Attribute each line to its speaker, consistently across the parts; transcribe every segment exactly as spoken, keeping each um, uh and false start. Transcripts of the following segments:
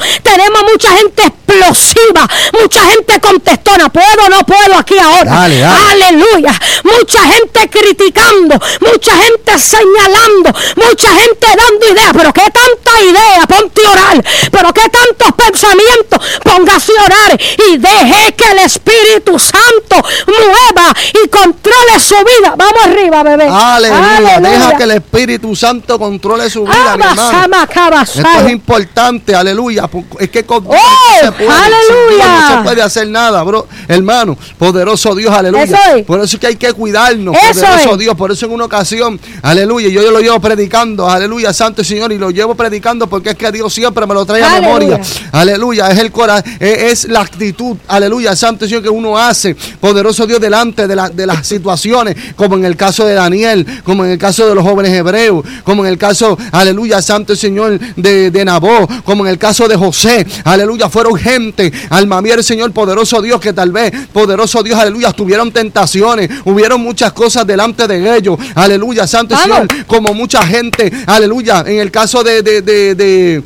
Speaker 1: Tenemos mucha gente explosiva, mucha gente contestona. ¿Puedo o no puedo aquí ahora?
Speaker 2: Dale, dale.
Speaker 1: Aleluya. Mucha gente criticando, mucha gente señalando, mucha gente dando ideas. Pero qué tanta idea, ponte a orar. Pero qué tantos pensamientos, póngase a orar y deje que el Espíritu Santo mueva y controle su vida. Vamos arriba, bebé.
Speaker 2: Aleluya.
Speaker 1: Aleluya.
Speaker 2: Deja que el Espíritu Santo controle su vida, mi hermano. Esto es importante, aleluya. Es que con Dios
Speaker 1: oh,
Speaker 2: no se puede,
Speaker 1: aleluya.
Speaker 2: no se puede hacer nada, bro, hermano. Poderoso Dios, aleluya.
Speaker 1: Eso es.
Speaker 2: Por eso es que hay que cuidarnos,
Speaker 1: Eso
Speaker 2: poderoso
Speaker 1: es.
Speaker 2: Dios. Por eso en una ocasión, aleluya, yo, yo lo llevo predicando, aleluya, Santo Señor, y lo llevo predicando porque es que Dios siempre me lo trae a
Speaker 1: Aleluya.
Speaker 2: memoria. Aleluya, es el corazón, es, es la actitud, aleluya, Santo Señor, que uno hace, poderoso Dios, delante de, la, de las situaciones, como en el caso de Daniel, como en el caso de los jóvenes hebreos, como en el caso, aleluya, Santo Señor, de, de Nabó, como en el caso de José, aleluya, fueron gente, alma mía, el Señor, poderoso Dios, que tal vez, poderoso Dios, aleluya, tuvieron tentaciones, hubieron muchas cosas delante de ellos, aleluya, Santo
Speaker 1: Vamos.
Speaker 2: Señor, como mucha gente, aleluya, en el caso de, de, de, de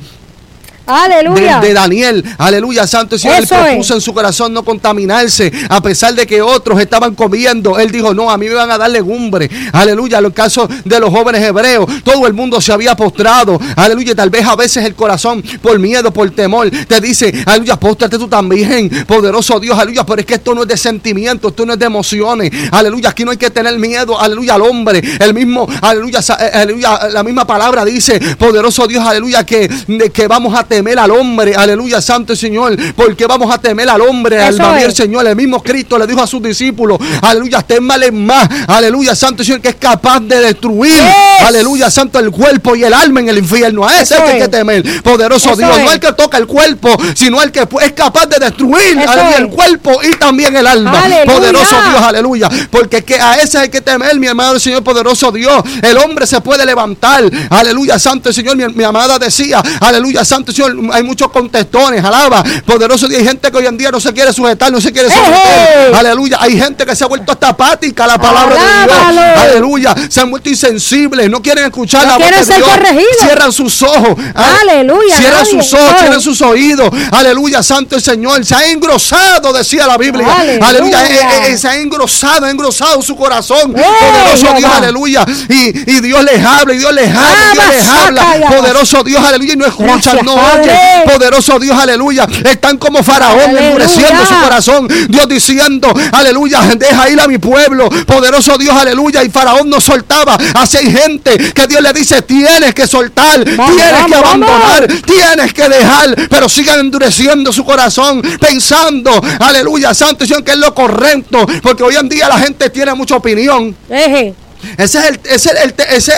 Speaker 1: Aleluya.
Speaker 2: De, de Daniel, aleluya, Santo Señor, él
Speaker 1: Eso
Speaker 2: propuso
Speaker 1: es.
Speaker 2: en su corazón no contaminarse, a pesar de que otros estaban comiendo, él dijo, no, a mí me van a dar legumbre, aleluya. En el caso de los jóvenes hebreos, todo el mundo se había postrado, aleluya, tal vez a veces el corazón, por miedo, por temor, te dice, aleluya, póstrate tú también, poderoso Dios, aleluya, pero es que esto no es de sentimientos, esto no es de emociones, aleluya, aquí no hay que tener miedo, aleluya, al hombre, el mismo, aleluya, aleluya, la misma palabra dice, poderoso Dios, aleluya, que, que vamos a tener temer al hombre, aleluya, Santo Señor, porque vamos a temer al hombre, al el Señor, el mismo Cristo le dijo a sus discípulos, aleluya, témale más, aleluya, Santo Señor, que es capaz de destruir, yes. aleluya, Santo, el cuerpo y el alma en el infierno, a ese es que hay que temer, poderoso Eso Dios, es. no el que toca el cuerpo, sino el que es capaz de destruir, Eso aleluya, es. el cuerpo y también el alma, aleluya. poderoso Dios, aleluya, porque que a ese hay que temer, mi amado Señor, poderoso Dios, el hombre se puede levantar, aleluya, Santo Señor, mi, mi amada decía, aleluya, Santo Señor, hay muchos contestones, alaba, poderoso Dios, hay gente que hoy en día no se quiere sujetar, no se quiere someter, hey, hey. aleluya, hay gente que se ha vuelto hasta apática a la palabra Alábalo. de Dios, aleluya, se han vuelto insensibles, no quieren escuchar no la voz de ser Dios, corregido. cierran sus ojos, aleluya, cierran nadie. sus ojos, cierran sus oídos, aleluya, Santo el Señor, se ha engrosado, decía la Biblia, aleluya, aleluya eh, eh, se ha engrosado, ha engrosado su corazón, hey, poderoso Dios, va. aleluya, y, y Dios les habla, y Dios les habla, ah, Dios les habla, ya, poderoso Dios, aleluya, y no escuchan, no oyen, poderoso Dios, aleluya, están como Faraón, aleluya. endureciendo su corazón, Dios diciendo, aleluya, deja ir a mi pueblo, poderoso Dios, aleluya, y Faraón no soltaba, así hay gente que Dios le dice, tienes que soltar, vamos, tienes vamos, que abandonar, vamos. tienes que dejar, pero sigan endureciendo su corazón, pensando, aleluya, Santo Señor, que es lo correcto, porque hoy en día la gente tiene mucha opinión. Eje. Ese es el, ese, el, ese,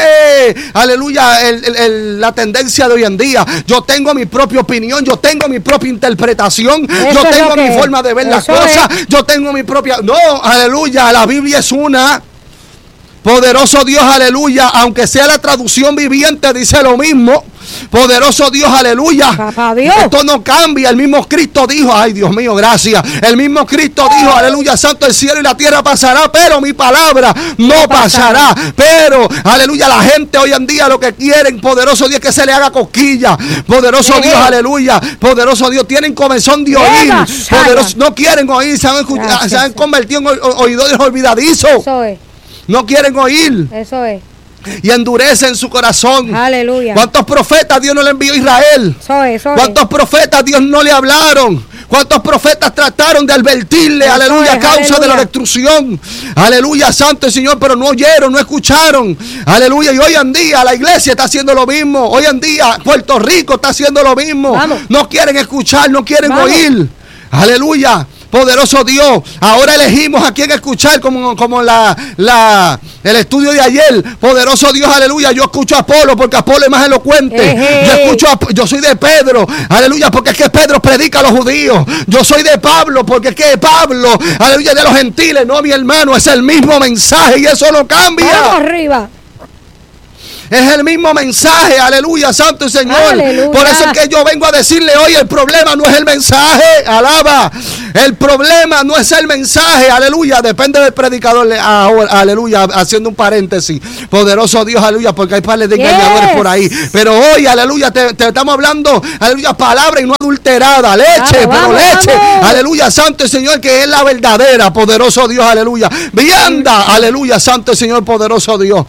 Speaker 2: aleluya, el, el, el, la tendencia de hoy en día. Yo tengo mi propia opinión, yo tengo mi propia interpretación, Eso yo tengo mi es. forma de ver Eso las cosas, es. yo tengo mi propia. No, aleluya, la Biblia es una. Poderoso Dios, aleluya, aunque sea la traducción viviente, dice lo mismo. Poderoso Dios, aleluya. Dios. Esto no cambia. El mismo Cristo dijo, ay Dios mío, gracias. El mismo Cristo dijo, aleluya, santo, el cielo y la tierra pasará, pero mi palabra no pasará. Pero, aleluya, la gente hoy en día lo que quieren, poderoso Dios, es que se le haga cosquilla. Poderoso Dios, aleluya. Poderoso Dios, tienen comezón de oír. Poderoso, no quieren oír, se han, se han convertido en oidores olvidadizos. Eso es. No quieren oír. Eso es. Y endurecen su corazón. Aleluya. ¿Cuántos profetas Dios no le envió a Israel? Soy, soy. ¿Cuántos profetas Dios no le hablaron? ¿Cuántos profetas trataron de advertirle, Eso aleluya, a causa aleluya. de la destrucción? Aleluya, santo el Señor, pero no oyeron, no escucharon. Aleluya, y hoy en día la iglesia está haciendo lo mismo. Hoy en día Puerto Rico está haciendo lo mismo. Vamos. No quieren escuchar, no quieren Vamos. oír. Aleluya. Poderoso Dios, ahora elegimos a quién escuchar, como, como la, la, el estudio de ayer. Poderoso Dios, aleluya. Yo escucho a Apolo porque Apolo es más elocuente. Ejé. Yo escucho a, yo soy de Pedro, aleluya, porque es que Pedro predica a los judíos. Yo soy de Pablo porque es que Pablo, aleluya, de los gentiles. No, mi hermano, es el mismo mensaje y eso no cambia. Vamos arriba. Es el mismo mensaje, aleluya, santo y Señor. Aleluya. Por eso es que yo vengo a decirle hoy, el problema no es el mensaje, alaba. El problema no es el mensaje, aleluya. Depende del predicador, ahora, aleluya, haciendo un paréntesis. Poderoso Dios, aleluya, porque hay pares de engañadores yes. por ahí. Pero hoy, aleluya, te, te estamos hablando, aleluya, palabra y no adulterada, leche,
Speaker 1: vamos,
Speaker 2: pero
Speaker 1: vamos,
Speaker 2: leche,
Speaker 1: vamos.
Speaker 2: aleluya, santo el Señor, que es la verdadera, poderoso Dios, aleluya, vianda, aleluya, santo el Señor, poderoso Dios.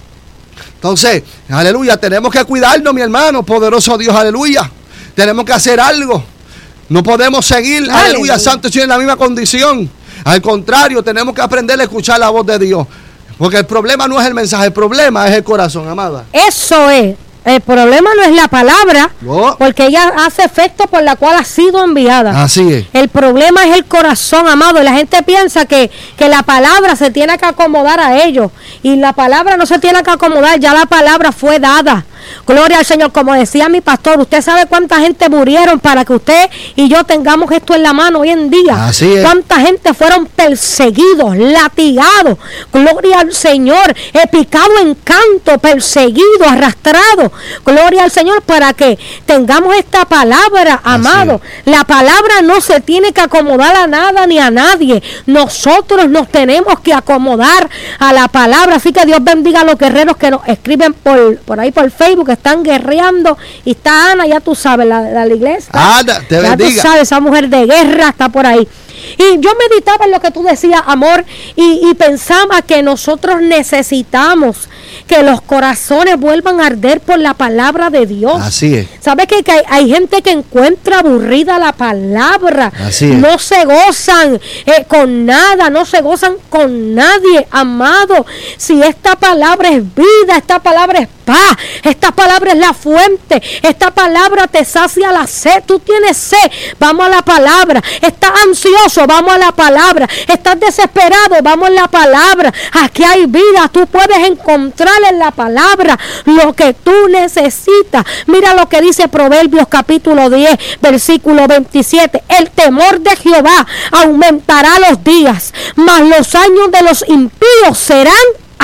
Speaker 2: Entonces, aleluya, tenemos que cuidarnos, mi hermano, poderoso Dios, aleluya, tenemos que hacer algo, no podemos seguir, aleluya, aleluya, santo el Señor, en la misma condición. Al contrario, tenemos que aprender a escuchar la voz de Dios, porque el problema no es el mensaje, el problema es el corazón, amada.
Speaker 1: Eso es. El problema no es la palabra,
Speaker 2: No.
Speaker 1: porque ella hace efecto por la cual ha sido enviada.
Speaker 2: Así es.
Speaker 1: El problema es el corazón, amado. Y la gente piensa que, que la palabra se tiene que acomodar a ellos. Y la palabra no se tiene que acomodar, ya la palabra fue dada. Gloria al Señor. Como decía mi pastor, usted sabe cuánta gente murieron para que usted y yo tengamos esto en la mano hoy en día.
Speaker 2: Así es.
Speaker 1: Cuánta gente fueron perseguidos, latigados. Gloria al Señor. Eh, picado en canto, perseguido, arrastrado. Gloria al Señor, para que tengamos esta palabra, amado. La palabra no se tiene que acomodar a nada ni a nadie. Nosotros nos tenemos que acomodar a la palabra. Así que Dios bendiga a los guerreros que nos escriben por, por ahí por Facebook, que están guerreando. Y está Ana, ya tú sabes, la de la, la iglesia.
Speaker 2: Ana, te
Speaker 1: ya
Speaker 2: bendiga.
Speaker 1: tú sabes, esa mujer de guerra está por ahí. Y yo meditaba en lo que tú decías, amor, y, y pensaba que nosotros necesitamos que los corazones vuelvan a arder por la palabra de Dios.
Speaker 2: Así es.
Speaker 1: ¿Sabes que, que hay, hay gente que encuentra aburrida la palabra?
Speaker 2: Así es.
Speaker 1: No se gozan eh, con nada, no se gozan con nadie, amado. Si esta palabra es vida, esta palabra es paz, esta palabra es la fuente, esta palabra te sacia la sed. Tú tienes sed, vamos a la palabra. Estás ansioso, vamos a la palabra. Estás desesperado, vamos a la palabra. Aquí hay vida, tú puedes encontrar en la palabra lo que tú necesitas. Mira lo que dice Proverbios capítulo diez, versículo veintisiete. El temor de Jehová aumentará los días, mas los años de los impíos serán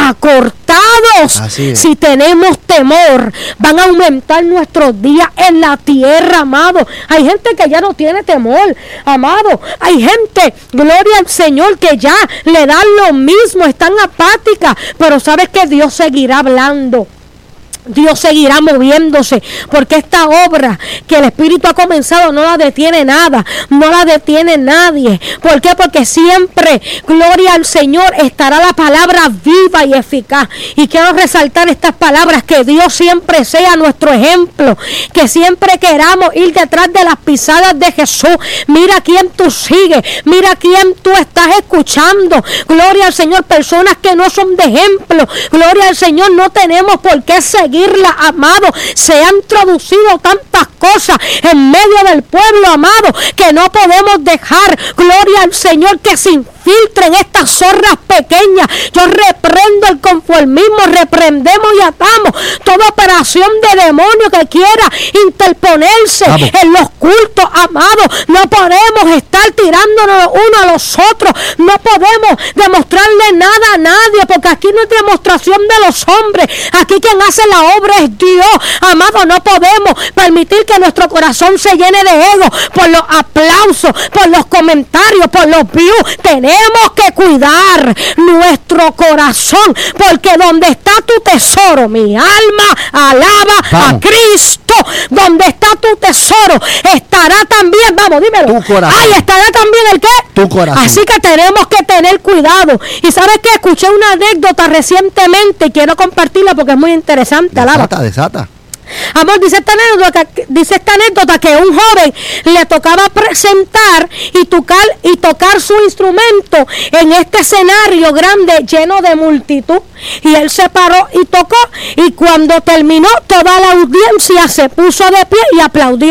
Speaker 1: acortados. Si tenemos temor, van a aumentar nuestros días en la tierra, amado. Hay gente que ya no tiene temor, amado. Hay gente, gloria al Señor, que ya le dan lo mismo, están apáticas, pero sabes que Dios seguirá hablando. Dios seguirá moviéndose, porque esta obra que el Espíritu ha comenzado no la detiene nada, no la detiene nadie. ¿Por qué? Porque siempre, gloria al Señor, estará la palabra viva y eficaz. Y quiero resaltar estas palabras, que Dios siempre sea nuestro ejemplo, que siempre queramos ir detrás de las pisadas de Jesús. Mira quién tú sigues, mira quién tú estás escuchando. Gloria al Señor, personas que no son de ejemplo. Gloria al Señor, no tenemos por qué seguir. Amado, se han introducido tantas cosas en medio del pueblo, amado, que no podemos dejar, gloria al Señor, que se infiltren estas zorras pequeñas. Yo reprendo el conformismo, reprendemos y atamos toda operación de demonio que quiera interponerse Vamos. en los cultos, amado. No podemos estar tirándonos uno a los otros, no podemos demostrarle nada a nadie, porque aquí no es demostración de los hombres, aquí quien hace la obra es Dios, amado. No podemos permitir que nuestro corazón se llene de ego por los aplausos, por los comentarios, por los views. Tenemos que cuidar nuestro corazón, porque donde está tu tesoro, mi alma alaba vamos. a Cristo. Donde está tu tesoro estará también, vamos, dímelo,
Speaker 2: tu corazón.
Speaker 1: Ahí estará también el qué,
Speaker 2: tu corazón.
Speaker 1: Así que tenemos que tener cuidado. Y sabes que escuché una anécdota recientemente y quiero compartirla porque es muy interesante.
Speaker 2: Desata,
Speaker 1: alaba.
Speaker 2: desata.
Speaker 1: Amor, dice esta anécdota, dice esta anécdota que un joven le tocaba presentar y tocar, y tocar su instrumento en este escenario grande lleno de multitud. Y él se paró y tocó, y cuando terminó, toda la audiencia se puso de pie y aplaudió.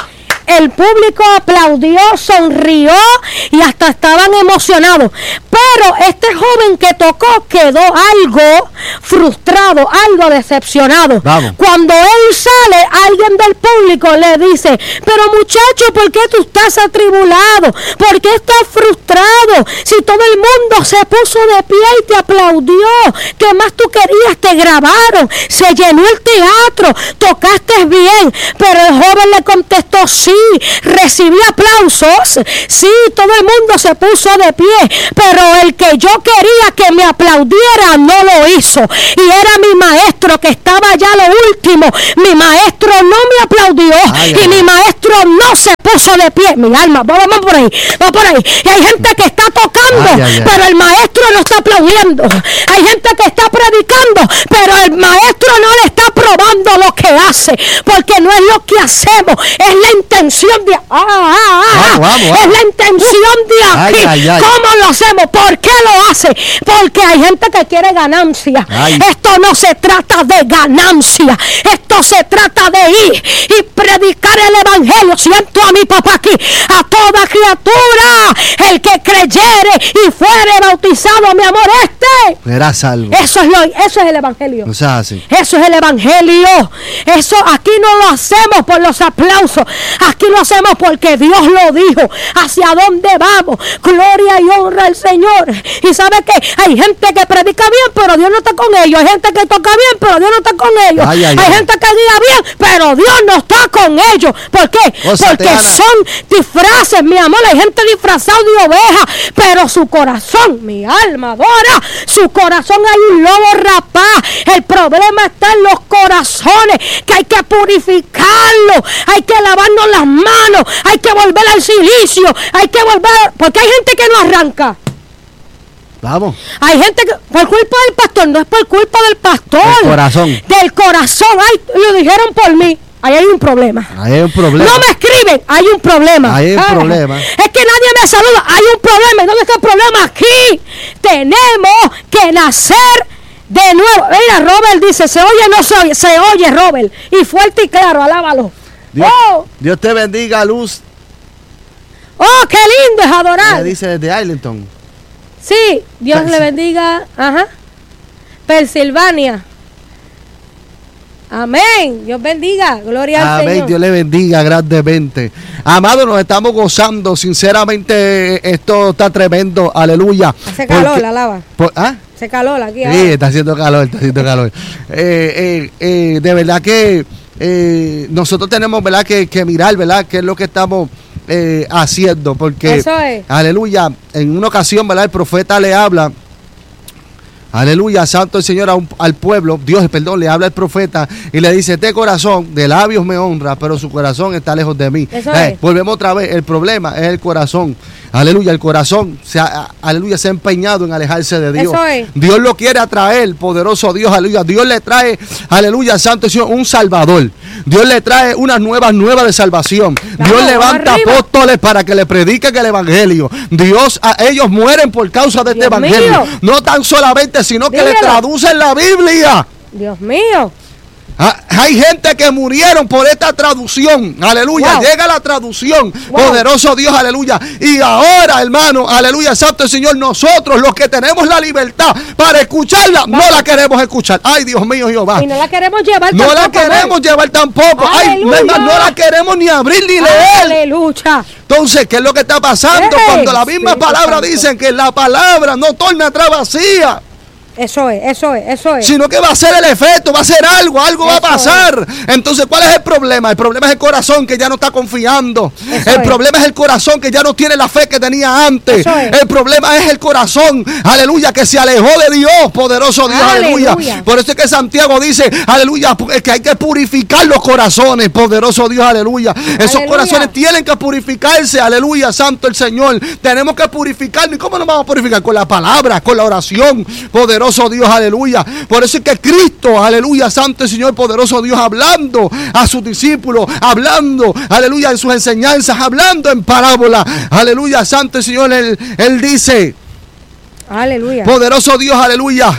Speaker 1: El público aplaudió, sonrió y hasta estaban emocionados. Pero este joven que tocó quedó algo frustrado, algo decepcionado. Vamos. Cuando él sale, alguien del público le dice: pero muchacho, ¿por qué tú estás atribulado? ¿Por qué estás frustrado? Si todo el mundo se puso de pie y te aplaudió, ¿qué más tú querías? Te grabaron, se llenó el teatro, tocaste bien. Pero el joven le contestó: sí, recibí aplausos, sí, todo el mundo se puso de pie, pero el que yo quería que me aplaudiera no lo hizo, y era mi maestro que estaba ya lo último. Mi maestro no me aplaudió ay, y ay. mi maestro no se de pie. Mi alma, vamos por ahí, vamos por ahí. Y hay gente que está tocando, ay, ay, ay. pero el maestro no está aplaudiendo. Hay gente que está predicando, pero el maestro no le está probando lo que hace, porque no es lo que hacemos, es la intención de ah, ah, ah, vamos, vamos, vamos. es la intención de aquí. Ay, ay, ay. ¿Cómo lo hacemos? ¿Por qué lo hace? Porque hay gente que quiere ganancia. Ay. Esto no se trata de ganancia, esto se trata de ir y predicar el evangelio. Siento a mi papá aquí, a toda criatura, el que creyere y fuere bautizado, mi amor, este
Speaker 2: será salvo.
Speaker 1: Eso es lo, eso es el evangelio.
Speaker 2: O sea, sí.
Speaker 1: Eso es el evangelio. Eso aquí no lo hacemos por los aplausos. Aquí lo hacemos porque Dios lo dijo. ¿Hacia dónde vamos? Gloria y honra al Señor. Y sabe que hay gente que predica bien, pero Dios no está con ellos. Hay gente que toca bien, pero Dios no está con ellos. Ay, ay, hay ay. gente que guía bien, pero Dios no está con ellos. ¿Por qué? Oh, porque son disfraces, mi amor. Hay gente disfrazada de oveja, pero su corazón, mi alma adora, su corazón hay un lobo rapaz. El problema está en los corazones, que hay que purificarlo, hay que lavarnos las manos, hay que volver al silicio, hay que volver, porque hay gente que no arranca.
Speaker 2: Vamos.
Speaker 1: Hay gente que, por culpa del pastor, no es por culpa del pastor.
Speaker 2: Del corazón.
Speaker 1: Del corazón. Ay, lo dijeron por mí. Ahí hay un problema.
Speaker 2: Ahí hay un problema.
Speaker 1: No me escriben, hay un problema.
Speaker 2: Ahí hay un ah, problema.
Speaker 1: Es que nadie me saluda, hay un problema. ¿Y dónde está el problema? Aquí. Tenemos que nacer de nuevo. Mira, Robert dice, se oye, no se oye. Se oye, Robert. Y fuerte y claro, alábalo.
Speaker 2: Dios, oh. Dios te bendiga, Luz.
Speaker 1: Oh, qué lindo es adorar.
Speaker 2: Le dice desde Arlington.
Speaker 1: Sí, Dios Pens- le bendiga. Ajá. Pensilvania. Amén. Dios bendiga. Gloria al
Speaker 2: Amén.
Speaker 1: Señor.
Speaker 2: Dios le bendiga grandemente. Amado, nos estamos gozando. Sinceramente, esto está tremendo. Aleluya.
Speaker 1: Hace calor, porque, la lava. Por, ¿ah? Hace calor aquí.
Speaker 2: Sí,
Speaker 1: ahora.
Speaker 2: está haciendo calor, está haciendo calor. eh, eh, eh, de verdad que eh, nosotros tenemos, ¿verdad?, que, que mirar, ¿verdad?, qué es lo que estamos eh, haciendo. Porque,
Speaker 1: eso es.
Speaker 2: Aleluya, en una ocasión, ¿verdad?, el profeta le habla. Aleluya, santo el Señor a un, al pueblo, Dios, perdón, le habla el profeta y le dice, este corazón de labios me honra, pero su corazón está lejos de mí.
Speaker 1: Eso
Speaker 2: eh,
Speaker 1: es.
Speaker 2: Volvemos otra vez, el problema es el corazón. Aleluya, el corazón se ha, aleluya, se ha empeñado en alejarse de Dios.
Speaker 1: Eso es.
Speaker 2: Dios lo quiere atraer, poderoso Dios, aleluya. Dios le trae, aleluya, santo el Señor, un salvador. Dios le trae unas nuevas, nuevas de salvación. Vamos, Dios levanta arriba. apóstoles para que le prediquen el evangelio. Dios, a ellos mueren por causa de este Dios evangelio. Mío. No tan solamente, sino Dímelo. que le traducen la Biblia.
Speaker 1: Dios mío.
Speaker 2: Ah, hay gente que murieron por esta traducción, aleluya, wow. Llega la traducción, wow. Poderoso Dios, aleluya. Y ahora, hermano, aleluya, santo el Señor, nosotros los que tenemos la libertad para escucharla, wow. no la queremos escuchar. Ay, Dios mío, Jehová.
Speaker 1: Y no la queremos llevar
Speaker 2: no
Speaker 1: tampoco.
Speaker 2: No la queremos mal. llevar tampoco. Ay, no, no la queremos ni abrir ni leer.
Speaker 1: Aleluya.
Speaker 2: Entonces, ¿qué es lo que está pasando?
Speaker 1: Hey,
Speaker 2: Cuando la misma palabra dicen que la palabra no torna atrás vacía.
Speaker 1: Eso es, eso es, eso es.
Speaker 2: Sino que va a ser el efecto, va a ser algo, algo eso va a pasar. Es. Entonces, ¿cuál es el problema? El problema es el corazón que ya no está confiando. Eso el es. problema es el corazón que ya no tiene la fe que tenía antes. Eso es. El problema es el corazón, aleluya, que se alejó de Dios, poderoso Dios, aleluya. aleluya. Por eso es que Santiago dice, aleluya, que hay que purificar los corazones, poderoso Dios, aleluya. Esos aleluya. corazones tienen que purificarse, aleluya, santo el Señor. Tenemos que purificarnos. ¿Y cómo nos vamos a purificar? Con la palabra, con la oración, poderoso Dios, aleluya. Por eso es que Cristo, aleluya, santo el Señor, poderoso Dios, hablando a sus discípulos, hablando, aleluya, en sus enseñanzas, hablando en parábola, aleluya, santo el Señor, él, él dice,
Speaker 1: aleluya,
Speaker 2: poderoso Dios, aleluya.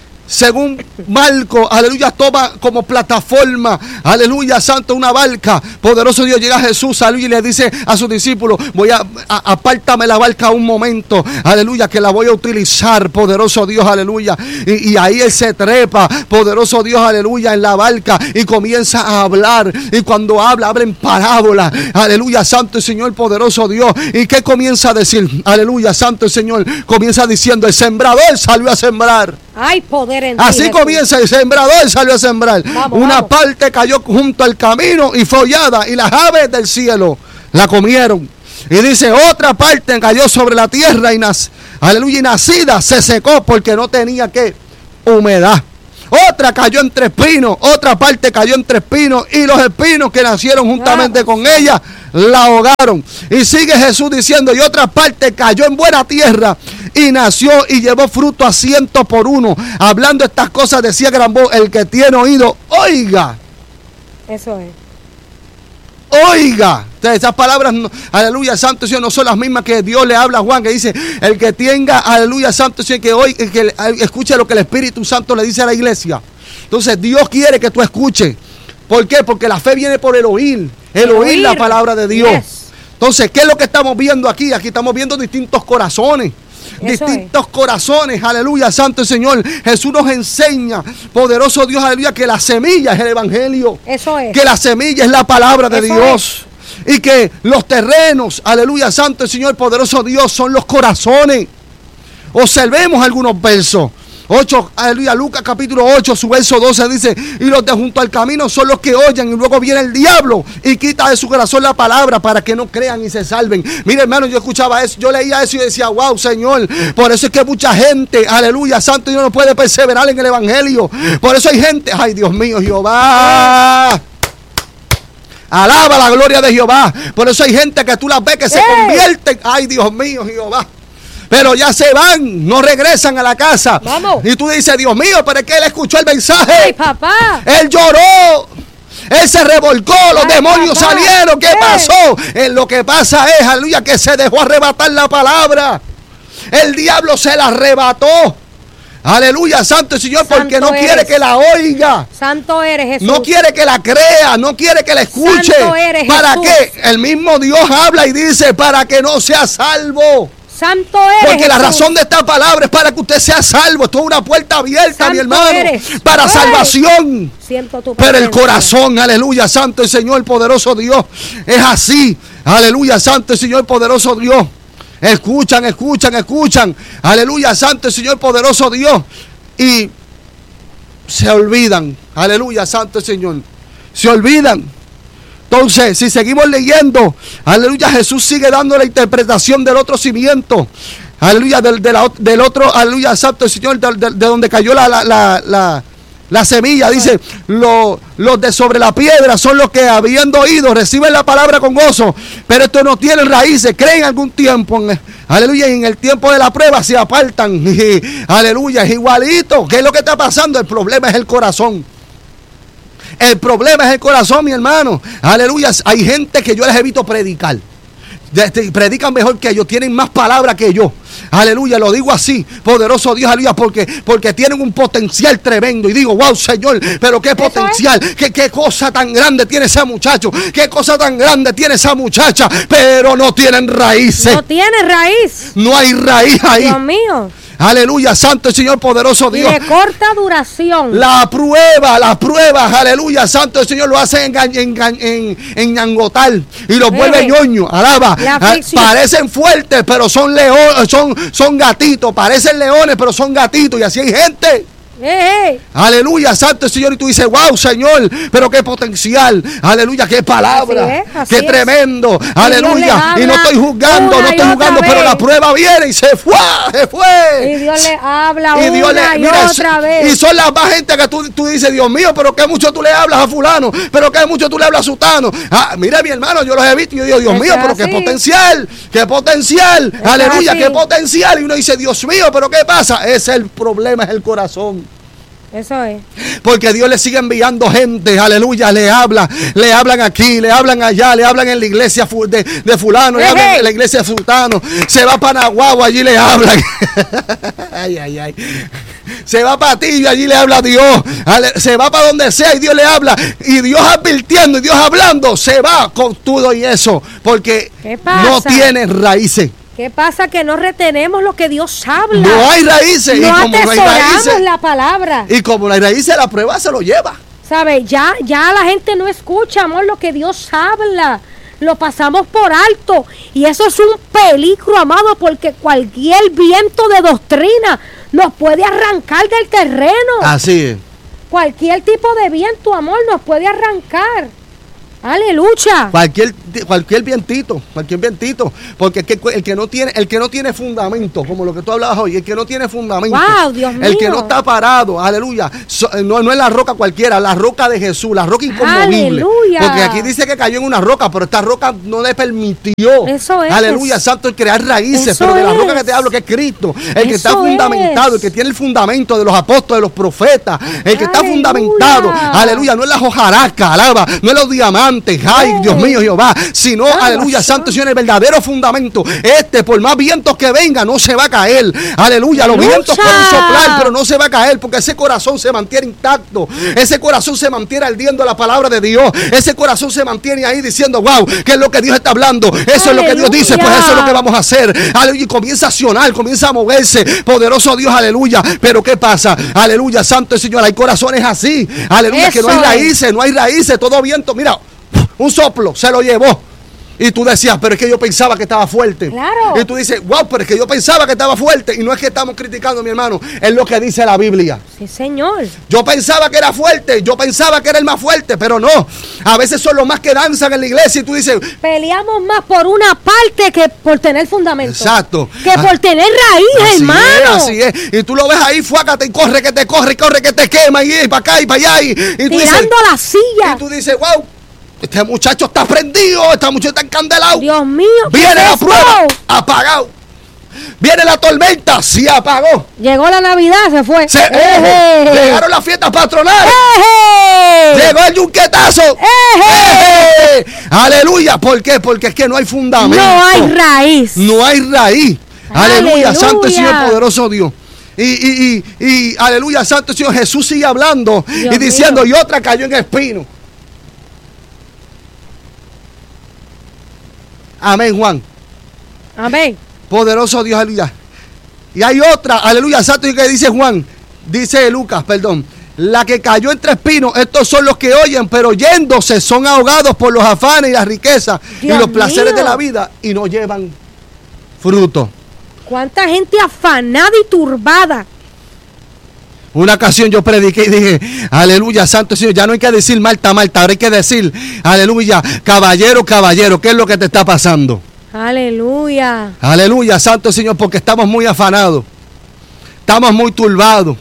Speaker 2: Según Marco, aleluya, toma como plataforma, aleluya, santo, una barca. Poderoso Dios, llega a Jesús, aleluya, y le dice a sus discípulos, voy a, a apártame la barca un momento, aleluya, que la voy a utilizar, poderoso Dios, aleluya. Y, y ahí él se trepa, poderoso Dios, aleluya, en la barca y comienza a hablar. Y cuando habla, habla en parábola, aleluya, santo el Señor, poderoso Dios. ¿Y qué comienza a decir? Aleluya, santo el Señor, comienza diciendo, el sembrador salió a sembrar.
Speaker 1: Ay, poder en
Speaker 2: Así
Speaker 1: ti,
Speaker 2: comienza, el sembrador salió a sembrar.
Speaker 1: Vamos,
Speaker 2: Una
Speaker 1: vamos.
Speaker 2: parte cayó junto al camino y fue hollada, y las aves del cielo la comieron. Y dice, otra parte cayó sobre la tierra y nac- aleluya, y nacida se secó porque no tenía que humedad. Otra cayó entre espinos, otra parte cayó entre espinos, y los espinos que nacieron juntamente wow. con ella la ahogaron. Y sigue Jesús diciendo, y otra parte cayó en buena tierra y nació y llevó fruto a ciento por uno. Hablando estas cosas decía gran voz, el que tiene oído, oiga.
Speaker 1: Eso es.
Speaker 2: Oiga. Entonces, esas palabras, no, aleluya, santo Señor, no son las mismas que Dios le habla a Juan, que dice, el que tenga, aleluya, santo Señor, que hoy, que escuche lo que el Espíritu Santo le dice a la iglesia. Entonces, Dios quiere que tú escuches. ¿Por qué? Porque la fe viene por el oír, el, el oír, oír la palabra de Dios. Yes. Entonces, ¿qué es lo que estamos viendo aquí? Aquí estamos viendo distintos corazones. Eso distintos es. corazones, aleluya, santo Señor. Jesús nos enseña, poderoso Dios, aleluya, que la semilla es el evangelio.
Speaker 1: Eso es.
Speaker 2: Que la semilla es la palabra de
Speaker 1: Eso
Speaker 2: Dios. Es. Y que los terrenos, aleluya, santo Señor, poderoso Dios, son los corazones. Observemos algunos versos. ocho, aleluya, Lucas capítulo ocho, su verso doce dice, y los de junto al camino son los que oyen, y luego viene el diablo y quita de su corazón la palabra para que no crean y se salven. Mire, hermano, yo escuchaba eso, yo leía eso y decía, wow, Señor, por eso es que mucha gente, aleluya, santo Dios, no puede perseverar en el evangelio. Por eso hay gente, ay Dios mío, Jehová, alaba la gloria de Jehová. Por eso hay gente que tú las ves que se convierten, ay Dios mío, Jehová, pero ya se van, no regresan a la casa.
Speaker 1: Vamos.
Speaker 2: Y tú dices, Dios mío, pero es que él escuchó el mensaje.
Speaker 1: Ay, papá.
Speaker 2: Él lloró. Él se revolcó, los Ay, demonios papá. salieron. ¿Qué ¿Qué? pasó? Eh, lo que pasa es, aleluya, que se dejó arrebatar la palabra. El diablo se la arrebató. Aleluya, santo Señor,
Speaker 1: Santo
Speaker 2: porque no
Speaker 1: eres.
Speaker 2: quiere que la oiga.
Speaker 1: Santo eres, Jesús.
Speaker 2: No quiere que la crea, no quiere que la escuche.
Speaker 1: Santo eres,
Speaker 2: ¿Para
Speaker 1: Jesús.
Speaker 2: qué? El mismo Dios habla y dice, para que no sea salvo.
Speaker 1: Santo eres,
Speaker 2: Porque
Speaker 1: Jesús.
Speaker 2: la razón de esta palabra es para que usted sea salvo. Esto es una puerta abierta,
Speaker 1: Santo
Speaker 2: mi hermano,
Speaker 1: eres.
Speaker 2: para
Speaker 1: ¡Ay!
Speaker 2: salvación.
Speaker 1: Siento tu
Speaker 2: Pero el
Speaker 1: presencia.
Speaker 2: corazón, aleluya, santo el Señor poderoso Dios, es así. Aleluya, santo el Señor poderoso Dios. Escuchan, escuchan, escuchan. Aleluya, santo el Señor poderoso Dios. Y se olvidan. Aleluya, santo el Señor. Se olvidan. Entonces, si seguimos leyendo, aleluya, Jesús sigue dando la interpretación del otro cimiento. Aleluya, del, de la, del otro, aleluya, santo el Señor, de, de, de donde cayó la, la, la, la, la semilla. Dice, lo, los de sobre la piedra son los que habiendo oído reciben la palabra con gozo, pero estos no tienen raíces, creen algún tiempo, en, aleluya, y en el tiempo de la prueba se apartan. Y, aleluya, es igualito. ¿Qué es lo que está pasando? El problema es el corazón. El problema es el corazón, mi hermano. Aleluya. Hay gente que yo les evito predicar. Predican mejor que yo, tienen más palabra que yo. Aleluya, lo digo así, poderoso Dios, aleluya, porque, porque tienen un potencial tremendo. Y digo, wow, Señor, pero qué potencial, qué, qué cosa tan grande tiene ese muchacho, qué cosa tan grande tiene esa muchacha, pero no tienen raíces.
Speaker 1: No tiene raíz.
Speaker 2: No hay raíz ahí.
Speaker 1: Dios mío.
Speaker 2: Aleluya, santo el Señor poderoso Dios.
Speaker 1: Y de corta duración.
Speaker 2: La prueba, la prueba, aleluya, santo el Señor, lo hace enñangotar y los vuelve
Speaker 1: Eh,
Speaker 2: ñoño. Alaba.
Speaker 1: La
Speaker 2: Parecen fuertes, pero son leones, son, son gatitos. Parecen leones, pero son gatitos. Y así hay gente.
Speaker 1: Eh, eh.
Speaker 2: Aleluya, santo el Señor. Y tú dices, wow, Señor, pero qué potencial. Aleluya, qué palabra.
Speaker 1: Así es, así
Speaker 2: qué
Speaker 1: es.
Speaker 2: tremendo. Aleluya. Y no estoy juzgando, no estoy juzgando, pero la prueba viene y se fue, se fue.
Speaker 1: Y Dios le habla
Speaker 2: y Dios
Speaker 1: una
Speaker 2: le,
Speaker 1: y
Speaker 2: mira,
Speaker 1: otra vez.
Speaker 2: Y son las más gente que tú, tú dices, Dios mío, pero que mucho tú le hablas a fulano, pero que mucho tú le hablas a sutano. Ah, mira, mi hermano, yo los he visto y yo digo, Dios
Speaker 1: Es
Speaker 2: mío, pero
Speaker 1: así.
Speaker 2: qué potencial, qué potencial.
Speaker 1: Es
Speaker 2: Aleluya,
Speaker 1: así.
Speaker 2: qué potencial. Y uno dice, Dios mío, pero ¿qué pasa? Ese es el problema, es el corazón.
Speaker 1: Eso es.
Speaker 2: Porque Dios le sigue enviando gente, aleluya, le habla, le hablan aquí, le hablan allá, le hablan en la iglesia de, de fulano, le
Speaker 1: Hey,
Speaker 2: hablan
Speaker 1: hey.
Speaker 2: en la iglesia de sultano, se va para Nahuatl, allí le hablan. Ay, ay, ay. Se va para ti y allí le habla Dios. Ale- Se va para donde sea y Dios le habla. Y Dios advirtiendo y Dios hablando, se va con todo y eso. Porque
Speaker 1: ¿Qué pasa?
Speaker 2: no tiene raíces.
Speaker 1: ¿Qué pasa? Que no retenemos lo que Dios habla.
Speaker 2: No hay raíces.
Speaker 1: No
Speaker 2: y como no hay
Speaker 1: atesoramos
Speaker 2: raíces,
Speaker 1: la palabra.
Speaker 2: y como no hay raíces, la prueba se lo lleva.
Speaker 1: ¿Sabe? Ya, ya la gente no escucha, amor, lo que Dios habla. Lo pasamos por alto. Y eso es un peligro, amado, porque cualquier viento de doctrina nos puede arrancar del terreno.
Speaker 2: Así es.
Speaker 1: Cualquier tipo de viento, amor, nos puede arrancar. Aleluya.
Speaker 2: Cualquier, cualquier vientito, cualquier vientito, porque el que, el que no tiene, el que no tiene fundamento, como lo que tú hablabas hoy, el que no tiene fundamento,
Speaker 1: wow, Dios mío.
Speaker 2: El que no está parado, aleluya, so, no, no es la roca cualquiera, la roca de Jesús, la roca inconmovible.
Speaker 1: Aleluya.
Speaker 2: Porque aquí dice que cayó en una roca, pero esta roca no le permitió,
Speaker 1: eso es,
Speaker 2: aleluya, santo, el crear raíces,
Speaker 1: eso
Speaker 2: pero de la
Speaker 1: es.
Speaker 2: roca que te hablo, que es Cristo, el
Speaker 1: eso
Speaker 2: que está fundamentado,
Speaker 1: es.
Speaker 2: el que tiene el fundamento de los apóstoles, de los profetas, el que aleluya. Está fundamentado, aleluya, no es la hojarasca, alaba, no es los diamantes, ay, Dios mío, Jehová, sino, ah, aleluya, santo Señor, el verdadero fundamento. Este, por más vientos que vengan, no se va a caer. Aleluya, aleluya. Los vientos pueden soplar, pero no se va a caer, porque ese corazón se mantiene intacto. Ese corazón se mantiene ardiendo la palabra de Dios. Ese corazón se mantiene ahí diciendo, wow, ¿qué es lo que Dios está hablando? Eso aleluya. Es lo que Dios dice, pues eso es lo que vamos a hacer. Aleluya, y comienza a accionar, comienza a moverse. Poderoso Dios, aleluya. Pero ¿qué pasa? Aleluya, santo Señor, hay corazones así. Aleluya, eso que no hay raíces, no hay raíces, todo viento, mira, un soplo se lo llevó. Y tú decías, pero es que yo pensaba que estaba fuerte.
Speaker 1: Claro.
Speaker 2: Y tú dices, wow, pero es que yo pensaba que estaba fuerte. Y no es que estamos criticando, mi hermano, es lo que dice la Biblia.
Speaker 1: Sí, Señor.
Speaker 2: Yo pensaba que era fuerte, yo pensaba que era el más fuerte, pero no. A veces son los más que danzan en la iglesia y tú dices,
Speaker 1: peleamos más por una parte que por tener fundamento.
Speaker 2: Exacto.
Speaker 1: Que ah, por tener raíz,
Speaker 2: así
Speaker 1: hermano.
Speaker 2: Es, así es. Y tú lo ves ahí, fuácate y corre que te corre, y corre que te quema, y, y para acá y para allá. Y, y tú
Speaker 1: tirando
Speaker 2: dices,
Speaker 1: la silla.
Speaker 2: Y tú dices, wow, este muchacho está prendido, este muchacho está encandelado.
Speaker 1: Dios mío.
Speaker 2: Viene la
Speaker 1: es
Speaker 2: prueba, apagado. Viene la tormenta, se apagó.
Speaker 1: Llegó la Navidad, se fue.
Speaker 2: Se, eh, llegaron las fiestas patronales. Eh, Llegó el yunquetazo. Eh, Aleluya. ¿Por qué? Porque es que no hay fundamento.
Speaker 1: No hay raíz.
Speaker 2: No hay raíz. Aleluya.
Speaker 1: Aleluya.
Speaker 2: Santo Señor, poderoso Dios. Y, y, y, y aleluya, Santo Señor. Jesús sigue hablando Dios y diciendo, mío. Y otra cayó en espino. Amén, Juan.
Speaker 1: Amén.
Speaker 2: Poderoso Dios, aleluya. Y hay otra, aleluya, santo, que dice Juan, dice Lucas, perdón. La que cayó entre espinos, estos son los que oyen, pero yéndose son ahogados por los afanes y las riquezas Dios y los placeres mío. De la vida y no llevan fruto.
Speaker 1: ¿Cuánta gente afanada y turbada?
Speaker 2: Una ocasión yo prediqué y dije, aleluya, santo Señor, ya no hay que decir Marta, Marta, ahora hay que decir, aleluya, caballero, caballero, ¿qué es lo que te está pasando?
Speaker 1: Aleluya.
Speaker 2: Aleluya, santo Señor, porque estamos muy afanados, estamos muy turbados.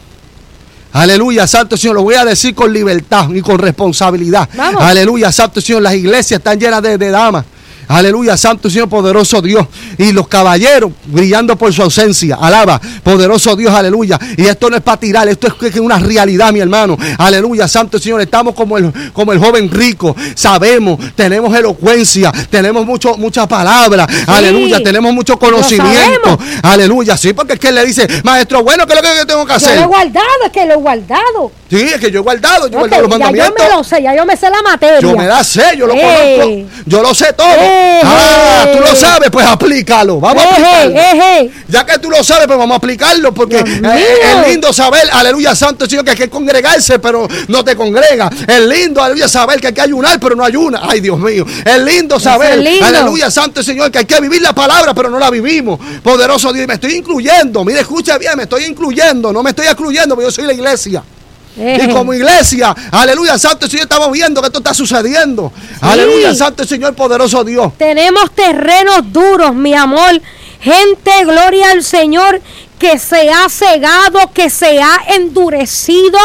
Speaker 2: Aleluya, santo Señor, lo voy a decir con libertad y con responsabilidad. Vamos. Aleluya, santo Señor, las iglesias están llenas de, de damas. Aleluya, santo Señor, poderoso Dios. Y los caballeros brillando por su ausencia. Alaba, poderoso Dios, aleluya. Y esto no es para tirar, esto es una realidad, mi hermano. Aleluya, santo Señor. Estamos como el, como el joven rico. Sabemos, tenemos elocuencia, tenemos mucho, mucha palabra. Sí, aleluya, tenemos mucho conocimiento. Aleluya, sí, porque es que él le dice, maestro, bueno, ¿qué es lo que yo tengo que hacer?
Speaker 1: Yo lo he guardado, es que lo he guardado.
Speaker 2: Sí, es que yo he guardado, yo he
Speaker 1: okay,
Speaker 2: guardado los mandamientos.
Speaker 1: Ya yo me lo sé, ya yo me sé la materia.
Speaker 2: Yo me la sé, yo lo
Speaker 1: hey.
Speaker 2: conozco, yo lo sé todo.
Speaker 1: Hey.
Speaker 2: Ah, tú lo sabes, pues aplícalo. Vamos
Speaker 1: hey,
Speaker 2: a aplicarlo.
Speaker 1: Hey, hey.
Speaker 2: Ya que tú lo sabes, pues vamos a aplicarlo, porque eh, es lindo saber, aleluya, santo Señor, que hay que congregarse, pero no te congrega. Es lindo, aleluya, saber que hay que ayunar, pero no ayuna. Ay, Dios mío. Es lindo saber, es lindo. Aleluya, santo Señor, que hay que vivir la palabra, pero no la vivimos. Poderoso Dios, me estoy incluyendo. Mire, escucha bien, me estoy incluyendo. No me estoy excluyendo, porque yo soy la iglesia. Y como iglesia, aleluya, santo Señor, estamos viendo que esto está sucediendo. Sí. Aleluya, santo Señor, poderoso Dios.
Speaker 1: Tenemos terrenos duros, mi amor. Gente, gloria al Señor, que se ha cegado, que se ha endurecido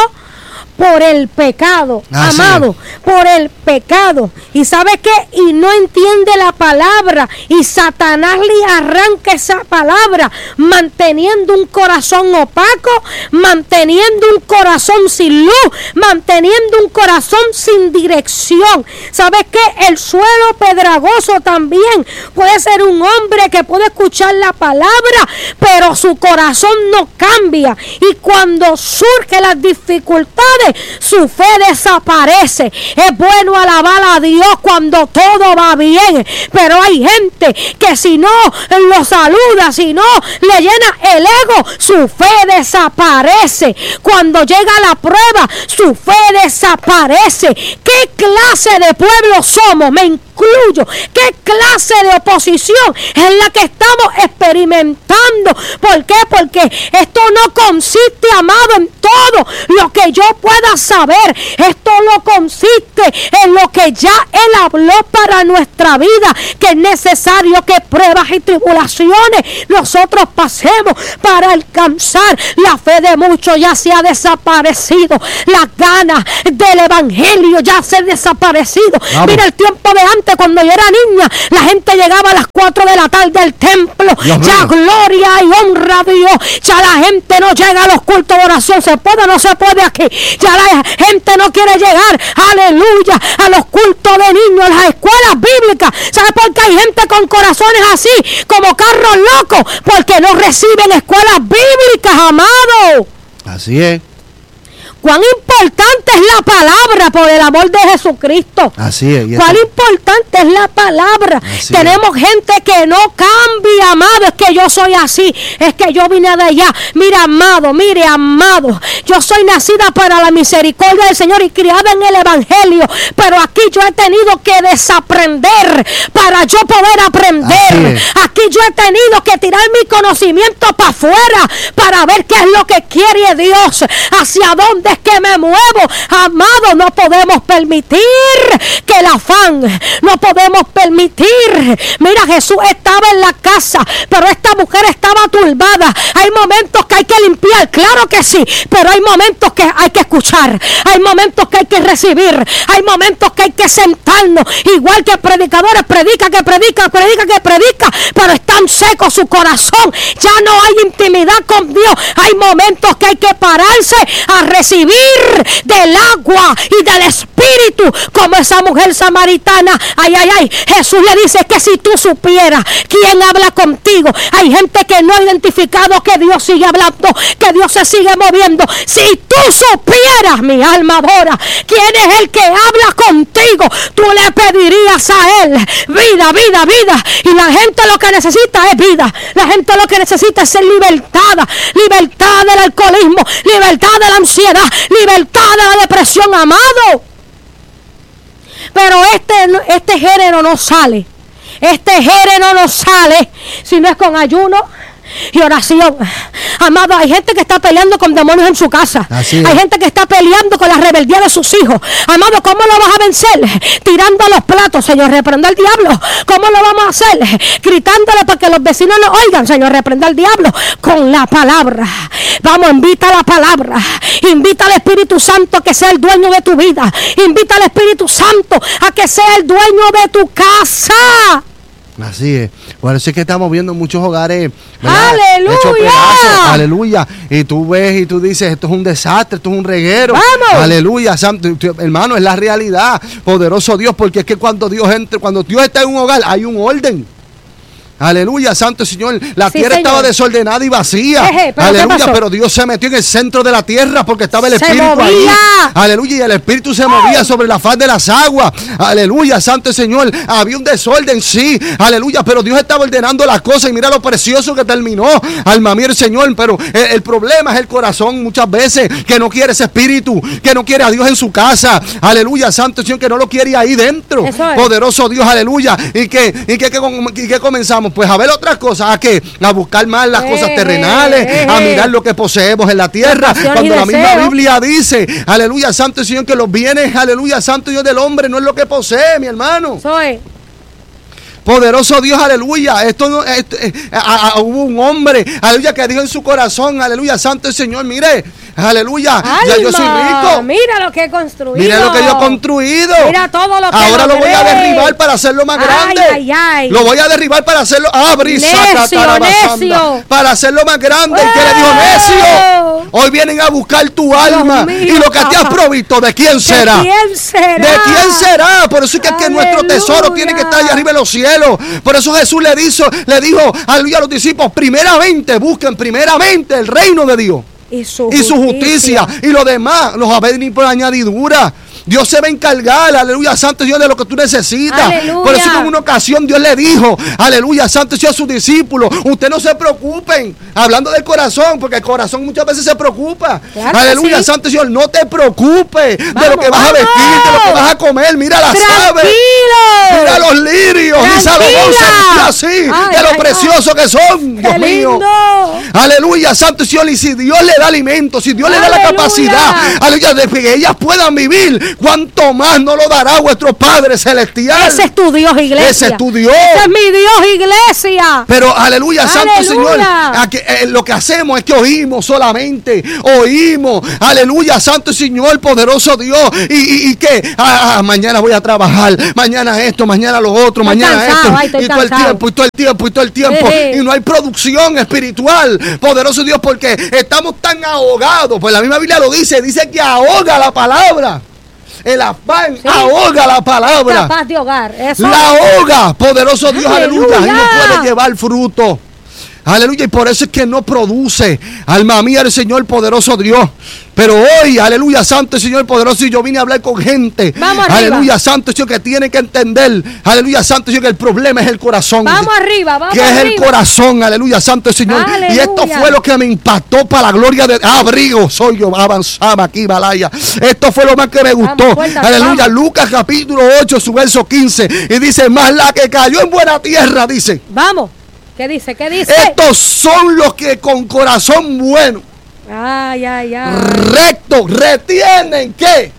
Speaker 1: por el pecado, ah, amado, sí. por el pecado. ¿Y sabe qué? Y no entiende la palabra. Y Satanás le arranca esa palabra, manteniendo un corazón opaco, manteniendo un corazón sin luz, manteniendo un corazón sin dirección. ¿Sabes qué? El suelo pedragoso también puede ser un hombre que puede escuchar la palabra, pero su corazón no cambia. Y cuando surgen las dificultades, su fe desaparece. Es bueno alabar a Dios cuando todo va bien, pero hay gente que si no lo saluda, si no le llena el ego, su fe desaparece. Cuando llega la prueba, su fe desaparece. ¿Qué clase de pueblo somos? Me incluyo. ¿Qué clase de oposición es la que estamos experimentando? ¿Por qué? Porque esto no consiste, amado, en todo lo que yo pueda saber. Esto no consiste consiste en lo que ya Él habló para nuestra vida, que es necesario que pruebas y tribulaciones nosotros pasemos para alcanzar la fe de muchos. Ya se ha desaparecido las ganas del evangelio, ya se ha desaparecido. Vamos. Mira el tiempo de antes, cuando yo era niña, la gente llegaba a las cuatro de la tarde al templo. Dios ya mío. Gloria y honra a Dios. Ya la gente no llega a los cultos de oración. ¿Se puede o no se puede aquí? Ya la gente no quiere llegar, aleluya, a los cultos de niños, las escuelas bíblicas. ¿Sabe por qué hay gente con corazones así, como carros locos? Porque no reciben escuelas bíblicas, amado.
Speaker 2: Así es.
Speaker 1: Cuán importante es la palabra, por el amor de Jesucristo.
Speaker 2: Así es.
Speaker 1: Cuán importante es la palabra. Así Tenemos es. gente que no cambia, amado. Es que yo soy así. Es que yo vine de allá. Mira, amado, mire, amado. Yo soy nacida para la misericordia del Señor y criada en el Evangelio. Pero aquí yo he tenido que desaprender para yo poder aprender. Aquí yo he tenido que tirar mi conocimiento para afuera para ver qué es lo que quiere Dios. Hacia dónde es que me muevo, amado. No podemos permitir que el afán, no podemos permitir. Mira, Jesús estaba en la casa, pero esta mujer estaba turbada. Hay momentos que hay que limpiar, claro que sí, pero hay momentos que hay que escuchar, hay momentos que hay que recibir, hay momentos que hay que sentarnos, igual que predicadores, predica que predica, predica que predica, pero están secos su corazón, ya no hay intimidad con Dios. Hay momentos que hay que pararse a recibir del agua y del Espíritu, como esa mujer samaritana. Ay, ay, ay, Jesús le dice que si tú supieras quién habla contigo. Hay gente que no ha identificado que Dios sigue hablando, que Dios se sigue moviendo. Si tú supieras, mi alma adora, quién es el que habla contigo, tú le pedirías a Él vida, vida, vida. Y la gente lo que necesita es vida. La gente lo que necesita es ser libertada, libertad del alcoholismo, libertad de la ansiedad, libertad de la depresión, amado. Pero este, este género no sale. Este género no sale si no es con ayuno y oración. Amado, hay gente que está peleando con demonios en su casa. Hay gente que está peleando con la rebeldía de sus hijos. Amado, ¿cómo lo vas a vencer? Tirando los platos, Señor, reprenda al diablo. ¿Cómo lo vamos a hacer? Gritándole para que los vecinos nos oigan, Señor, reprenda al diablo. Con la palabra. Vamos, invita a la palabra. Invita al Espíritu Santo a que sea el dueño de tu vida. Invita al Espíritu Santo a que sea el dueño de tu casa.
Speaker 2: Así es. Por eso es que estamos viendo muchos hogares, ¿verdad?
Speaker 1: ¡Aleluya!
Speaker 2: Aleluya. Y tú ves y tú dices, esto es un desastre, esto es un reguero.
Speaker 1: ¡Vamos!
Speaker 2: Aleluya. Santo, hermano, es la realidad. Poderoso Dios, porque es que cuando Dios entra, cuando Dios está en un hogar, hay un orden. Aleluya, santo Señor. La sí, tierra Señor. estaba desordenada y vacía. Eje, pero aleluya, pero Dios se metió en el centro de la tierra porque estaba el Espíritu ahí. Aleluya, y el Espíritu se movía ¡ay! sobre la faz de las aguas. Aleluya, santo Señor. Había un desorden, sí. Aleluya, pero Dios estaba ordenando las cosas y mira lo precioso que terminó. Alma mía, el Señor. Pero el, el problema es el corazón muchas veces que no quiere ese Espíritu, que no quiere a Dios en su casa. Aleluya, santo Señor, que no lo quiere ahí dentro. Poderoso Dios, aleluya. Y que, y que, que, que comenzamos. Pues a ver otras cosas, ¿a qué? A buscar más las eh, cosas terrenales, eh, a mirar lo que poseemos en la tierra, cuando la misma Biblia dice, aleluya, santo Señor, que los bienes, aleluya, santo Dios del hombre no es lo que posee, mi hermano.
Speaker 1: Soy.
Speaker 2: Poderoso Dios, aleluya. Esto no, esto, eh, a, a, hubo un hombre, aleluya, que dijo en su corazón, aleluya, santo el Señor, mire, aleluya,
Speaker 1: Alma,
Speaker 2: ya yo soy rico.
Speaker 1: Mira lo que he construido.
Speaker 2: Mira lo que yo he construido.
Speaker 1: Mira todo lo que
Speaker 2: ahora lo voy a derribar para hacerlo más grande.
Speaker 1: Ay, ay, ay.
Speaker 2: Lo voy a derribar para hacerlo abrir, para hacerlo más grande. Oh. ¿Y qué le dijo? Necio. Hoy vienen a buscar tu alma mío, y lo que te has provisto, ¿de quién será?
Speaker 1: ¿De quién será?
Speaker 2: ¿De quién será? Por eso es que, es que nuestro tesoro tiene que estar allá arriba en los cielos. Por eso Jesús le dijo, le dijo, aleluya, a los discípulos, primeramente busquen primeramente el reino de Dios
Speaker 1: y su,
Speaker 2: y su justicia, justicia y lo demás los va a venir por añadidura. Dios se va a encargar, aleluya, santo Dios, de lo que tú necesitas.
Speaker 1: Aleluya.
Speaker 2: Por eso en una ocasión Dios le dijo, aleluya, santo Dios, a sus discípulos, ustedes no se preocupen, hablando del corazón, porque el corazón muchas veces se preocupa. Claro, aleluya, sí. Santo Dios, no te preocupes vamos, de lo que vas vamos. a vestir, de lo que vas a comer. Mira las aves, mira los lirios, y Salomón se vistió así, ay, de lo ay, precioso ay. que son, Dios mío. Aleluya, santo Dios, y si Dios le da alimento, si Dios aleluya. le da la capacidad, aleluya, de que ellas puedan vivir, ¿cuánto más no lo dará vuestro Padre Celestial?
Speaker 1: Ese es tu Dios, iglesia.
Speaker 2: Ese es tu Dios.
Speaker 1: Ese es mi Dios, iglesia.
Speaker 2: Pero aleluya, Santo
Speaker 1: Aleluya.
Speaker 2: Señor, aquí, eh, lo que hacemos es que oímos solamente, oímos, aleluya, Santo Señor, poderoso Dios, y, y, y que ah, ah, mañana voy a trabajar, mañana esto, mañana lo otro,
Speaker 1: Estoy
Speaker 2: mañana
Speaker 1: cansado,
Speaker 2: esto,
Speaker 1: ay, estoy
Speaker 2: y todo el
Speaker 1: cansado.
Speaker 2: tiempo, y todo el tiempo, y todo el tiempo,
Speaker 1: Sí.
Speaker 2: y no hay producción espiritual, poderoso Dios, porque estamos tan ahogados, pues la misma Biblia lo dice, dice que ahoga la palabra. El afán
Speaker 1: Sí.
Speaker 2: ahoga la palabra.
Speaker 1: Capaz de hogar. Eso.
Speaker 2: La ahoga, poderoso Dios, aleluya.
Speaker 1: Aleluya.
Speaker 2: Y no puede llevar fruto. Aleluya, y por eso es que no produce. Alma mía, el Señor poderoso Dios. Pero hoy, aleluya, Santo Señor poderoso, y yo vine a hablar con gente.
Speaker 1: Vamos arriba.
Speaker 2: Aleluya, Santo Señor, que tiene que entender. Aleluya, Santo Señor, que el problema es el corazón.
Speaker 1: Vamos arriba, vamos
Speaker 2: Que es
Speaker 1: arriba.
Speaker 2: el corazón, aleluya, Santo Señor.
Speaker 1: Aleluya.
Speaker 2: Y esto fue lo que me impactó para la gloria de abrigo. Soy yo, avanzaba aquí, Balaya. Esto fue lo más que me gustó.
Speaker 1: Vamos, fuerte,
Speaker 2: Aleluya,
Speaker 1: vamos.
Speaker 2: Lucas capítulo ocho, su verso quince. Y dice, más la que cayó en buena tierra, dice.
Speaker 1: Vamos. ¿Qué dice? ¿Qué dice?
Speaker 2: Estos son los que con corazón bueno,
Speaker 1: Ay, ay, ay.
Speaker 2: recto, retienen ¿qué?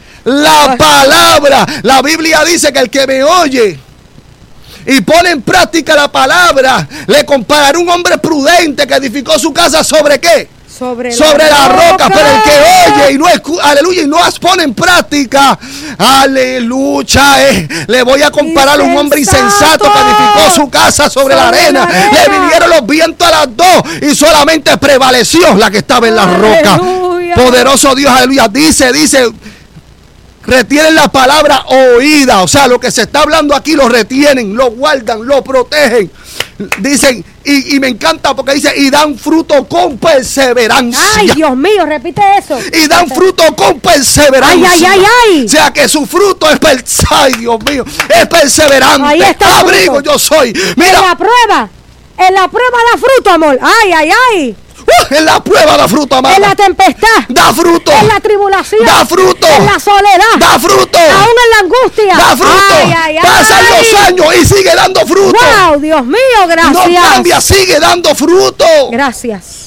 Speaker 2: La palabra. La Biblia dice que el que me oye y pone en práctica la palabra, le comparará un hombre prudente que edificó su casa sobre ¿qué?
Speaker 1: Sobre,
Speaker 2: Sobre la roca, pero el que oye y no escu- aleluya, y no las pone en práctica, aleluya, eh, le voy a comparar a un hombre insensato que edificó su casa sobre,
Speaker 1: Sobre
Speaker 2: la, arena.
Speaker 1: la arena.
Speaker 2: Le vinieron los vientos a las dos y solamente prevaleció la que estaba en la roca.
Speaker 1: Aleluya.
Speaker 2: Poderoso Dios, aleluya. Dice, dice, retienen la palabra oída, o sea, lo que se está hablando aquí lo retienen, lo guardan, lo protegen. Dicen, y, y me encanta porque dice, y dan fruto con perseverancia.
Speaker 1: Ay, Dios mío, repite eso.
Speaker 2: Y dan fruto con perseverancia.
Speaker 1: Ay, ay, ay, ay.
Speaker 2: O sea que su fruto es per- ay, Dios mío, es perseverante.
Speaker 1: Ahí está el
Speaker 2: Abrigo
Speaker 1: fruto.
Speaker 2: yo soy.
Speaker 1: En
Speaker 2: Mira,
Speaker 1: la prueba. En la prueba da fruto, amor. Ay, ay, ay.
Speaker 2: uh, en la prueba da fruto, amada.
Speaker 1: En la tempestad.
Speaker 2: Da fruto.
Speaker 1: En la tribulación.
Speaker 2: Da fruto.
Speaker 1: En la soledad.
Speaker 2: Da fruto.
Speaker 1: Aún en la angustia.
Speaker 2: Da fruto.
Speaker 1: Ay, ay, ay.
Speaker 2: Pasan los años y sigue dando fruto.
Speaker 1: Wow, Dios mío, gracias.
Speaker 2: No cambia, sigue dando fruto.
Speaker 1: Gracias.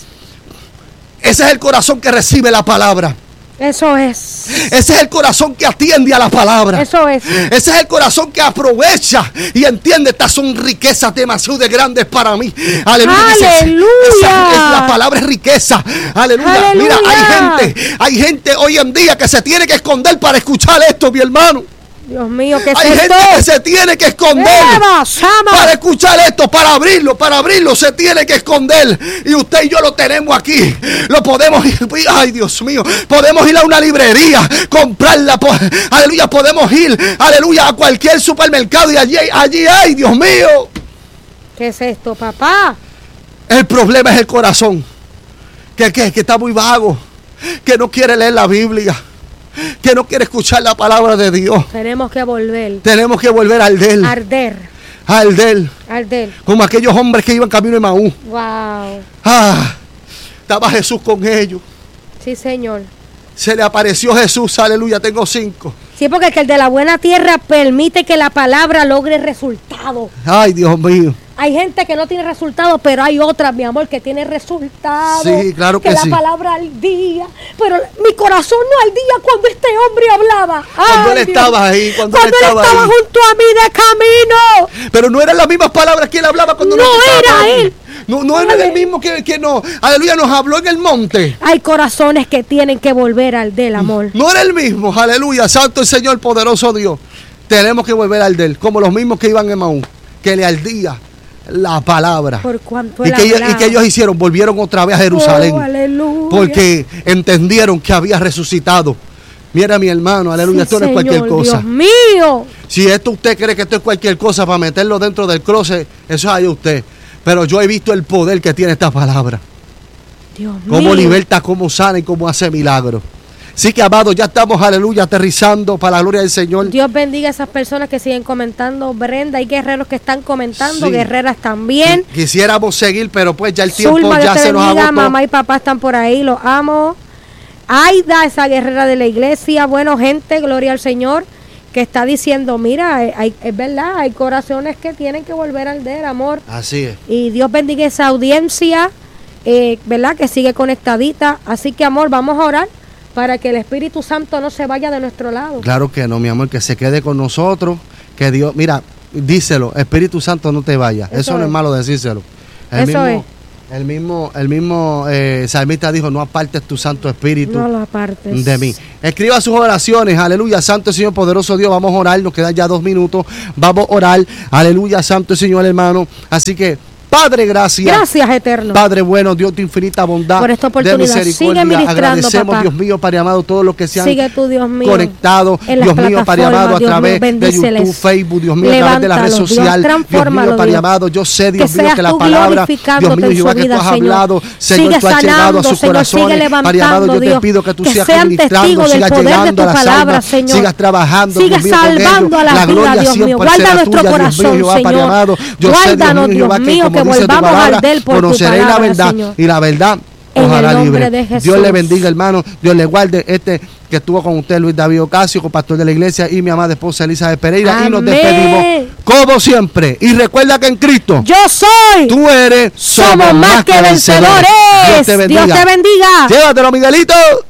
Speaker 2: Ese es el corazón que recibe la palabra.
Speaker 1: Eso es.
Speaker 2: Ese es el corazón que atiende a la palabra.
Speaker 1: Eso es.
Speaker 2: Ese es el corazón que aprovecha y entiende, estas son riquezas demasiado de grandes para mí. Aleluya. Dice,
Speaker 1: Aleluya.
Speaker 2: esa es la palabra es riqueza. Aleluya.
Speaker 1: Aleluya.
Speaker 2: Mira, hay gente, hay gente hoy en día que se tiene que esconder para escuchar esto, mi hermano.
Speaker 1: Dios mío, ¿qué es
Speaker 2: Hay
Speaker 1: esto?
Speaker 2: gente que se tiene que esconder
Speaker 1: Eva, Sama.
Speaker 2: para escuchar esto, para abrirlo, para abrirlo se tiene que esconder. Y usted y yo lo tenemos aquí. Lo podemos ir, ay Dios mío, podemos ir a una librería, comprarla, po- aleluya, podemos ir, aleluya, a cualquier supermercado y allí, allí hay, Dios mío.
Speaker 1: ¿Qué es esto, papá?
Speaker 2: El problema es el corazón, que, que, que está muy vago, que no quiere leer la Biblia, que no quiere escuchar la palabra de Dios.
Speaker 1: Tenemos que volver.
Speaker 2: Tenemos que volver al del,
Speaker 1: Arder.
Speaker 2: al del.
Speaker 1: Arder.
Speaker 2: Como aquellos hombres que iban camino de Maús.
Speaker 1: Wow.
Speaker 2: Ah, estaba Jesús con ellos.
Speaker 1: Sí, Señor.
Speaker 2: Se le apareció Jesús, aleluya, tengo cinco.
Speaker 1: Sí, porque es que el de la buena tierra permite que la palabra logre resultados.
Speaker 2: Ay, Dios mío.
Speaker 1: Hay gente que no tiene resultados, pero hay otras, mi amor, que tiene resultados.
Speaker 2: Sí, claro que
Speaker 1: la
Speaker 2: sí.
Speaker 1: palabra al día. Pero mi corazón no al día cuando este hombre hablaba.
Speaker 2: Cuando
Speaker 1: Ay,
Speaker 2: él
Speaker 1: Dios.
Speaker 2: estaba ahí, cuando,
Speaker 1: Cuando
Speaker 2: él
Speaker 1: él
Speaker 2: estaba,
Speaker 1: estaba
Speaker 2: ahí.
Speaker 1: junto a mí de camino.
Speaker 2: Pero no eran las mismas palabras que él hablaba cuando
Speaker 1: No
Speaker 2: nosotros
Speaker 1: era
Speaker 2: estábamos aquí.
Speaker 1: él.
Speaker 2: No, no era el mismo que, que no, aleluya, nos habló en el monte.
Speaker 1: Hay corazones que tienen que volver al del amor.
Speaker 2: No era el mismo, aleluya, santo el Señor, poderoso Dios. Tenemos que volver al de él, como los mismos que iban en Maús, que le ardía la palabra.
Speaker 1: Por cuanto
Speaker 2: Y
Speaker 1: él
Speaker 2: que, ellos,
Speaker 1: hablaba.
Speaker 2: y que ellos hicieron, volvieron otra vez a Jerusalén.
Speaker 1: Oh, aleluya.
Speaker 2: Porque entendieron que había resucitado. Mira, mi hermano, aleluya,
Speaker 1: Sí,
Speaker 2: esto no es cualquier
Speaker 1: Señor,
Speaker 2: cosa.
Speaker 1: Dios mío.
Speaker 2: Si esto usted cree que esto es cualquier cosa para meterlo dentro del closet, eso es ahí usted. Pero yo he visto el poder que tiene esta palabra.
Speaker 1: Dios
Speaker 2: Cómo
Speaker 1: mío.
Speaker 2: liberta, cómo sana y cómo hace milagros. Así que, amados, ya estamos, aleluya, aterrizando para la gloria del Señor.
Speaker 1: Dios bendiga a esas personas que siguen comentando. Brenda, hay guerreros que están comentando,
Speaker 2: Sí.
Speaker 1: guerreras también.
Speaker 2: Quisiéramos seguir, pero pues ya el tiempo
Speaker 1: Zulma,
Speaker 2: ya
Speaker 1: Dios te
Speaker 2: se nos
Speaker 1: bendiga,
Speaker 2: agotó.
Speaker 1: mamá y papá están por ahí, los amo. Aida, esa guerrera de la iglesia, bueno, gente, gloria al Señor, que está diciendo, mira, hay, es verdad, hay corazones que tienen que volver al del amor.
Speaker 2: Así es.
Speaker 1: Y Dios bendiga esa audiencia, eh, ¿verdad? Que sigue conectadita. Así que, amor, vamos a orar para que el Espíritu Santo no se vaya de nuestro lado.
Speaker 2: Claro que no, mi amor, que se quede con nosotros, que Dios, mira, díselo, Espíritu Santo no te vaya. Eso, Eso no es. es malo decírselo. El
Speaker 1: Eso
Speaker 2: mismo,
Speaker 1: es.
Speaker 2: El mismo, el mismo eh, salmista dijo, no apartes tu Santo Espíritu
Speaker 1: no lo apartes
Speaker 2: de mí. Escriba sus oraciones, aleluya, Santo Señor, poderoso Dios, vamos a orar, nos quedan ya dos minutos, vamos a orar, aleluya, Santo Señor, hermano. Así que, Padre, gracias.
Speaker 1: Gracias, eterno.
Speaker 2: Padre bueno, Dios de infinita bondad,
Speaker 1: por esta oportunidad.
Speaker 2: De misericordia.
Speaker 1: Sigue ministrando,
Speaker 2: agradecemos,
Speaker 1: papá.
Speaker 2: Dios mío, Padre amado, todos los que se han
Speaker 1: Sigue tú, Dios mío,
Speaker 2: conectado, Dios mío, Padre amado, a
Speaker 1: Dios
Speaker 2: través
Speaker 1: mío,
Speaker 2: de YouTube, Facebook, Dios mío, a través de la red social.
Speaker 1: Dios,
Speaker 2: Dios mío, Padre amado, yo sé, Dios
Speaker 1: que
Speaker 2: mío, que la palabra, Dios mío, Jehová, que tú has
Speaker 1: Señor.
Speaker 2: hablado, Señor,
Speaker 1: sigue
Speaker 2: tú has llegado a sus
Speaker 1: Señor,
Speaker 2: corazones. Padre amado, yo te pido que tú
Speaker 1: que
Speaker 2: sigas
Speaker 1: sean
Speaker 2: ministrando, sigas llegando a las
Speaker 1: palabra,
Speaker 2: almas,
Speaker 1: Señor.
Speaker 2: sigas trabajando,
Speaker 1: sigas
Speaker 2: Dios mío, con
Speaker 1: salvando
Speaker 2: ellos.
Speaker 1: a la,
Speaker 2: La gloria
Speaker 1: Dios mío.
Speaker 2: siempre
Speaker 1: Guarda
Speaker 2: será
Speaker 1: nuestro
Speaker 2: tuya,
Speaker 1: corazón,
Speaker 2: Dios mío, Jehová, Padre
Speaker 1: Señor.
Speaker 2: amado. Yo sé, Dios
Speaker 1: Guárdanos,
Speaker 2: mío, Jehová,
Speaker 1: Dios
Speaker 2: que
Speaker 1: mío,
Speaker 2: como
Speaker 1: que
Speaker 2: dice tu
Speaker 1: volvamos a
Speaker 2: palabra,
Speaker 1: arder por tu
Speaker 2: conoceréis la
Speaker 1: palabra,
Speaker 2: verdad
Speaker 1: Señor.
Speaker 2: y la verdad
Speaker 1: En
Speaker 2: os hará
Speaker 1: el nombre
Speaker 2: libre.
Speaker 1: de Jesús.
Speaker 2: Dios le bendiga, hermano. Dios le guarde. Este que estuvo con usted, Luis David Ocasio, pastor de la iglesia, y mi amada esposa Elizabeth Pereira.
Speaker 1: Amén.
Speaker 2: Y nos despedimos como siempre. Y recuerda que en Cristo
Speaker 1: yo soy,
Speaker 2: tú eres,
Speaker 1: somos más que vencedores.
Speaker 2: Dios te bendiga.
Speaker 1: Dios te bendiga.
Speaker 2: Llévatelo, Miguelito.